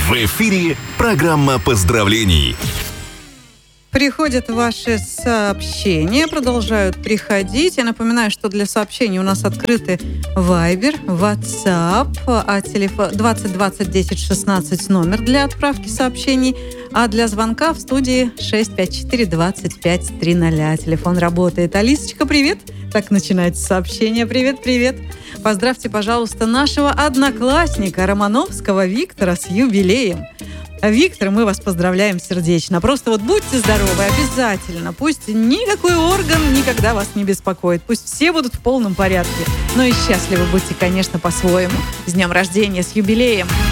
В эфире программа поздравлений. Приходят ваши сообщения, продолжают приходить. Я напоминаю, что для сообщений у нас открыты Viber, WhatsApp, телефон 20 20 10 16 номер для отправки сообщений, а для звонка в студии 654 25 300. Телефон работает. Алисочка, привет! Так начинается сообщение. Привет. Поздравьте, пожалуйста, нашего одноклассника Романовского Виктора с юбилеем. Виктор, мы вас поздравляем сердечно. Просто будьте здоровы, обязательно. Пусть никакой орган никогда вас не беспокоит. Пусть все будут в полном порядке. Но и счастливы будьте, конечно, по-своему. С днем рождения, с юбилеем!